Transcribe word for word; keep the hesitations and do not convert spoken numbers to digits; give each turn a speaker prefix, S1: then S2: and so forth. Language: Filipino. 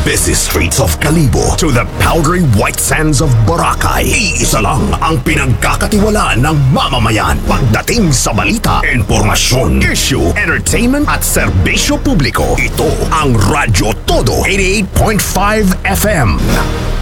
S1: busy streets of Kalibo to the powdery white sands of Boracay, iisa lang ang pinagkakatiwalaan ng mamamayan pagdating sa balita, informasyon, issue, entertainment at serbisyo publiko. Ito ang Radyo Todo eighty-eight point five F M.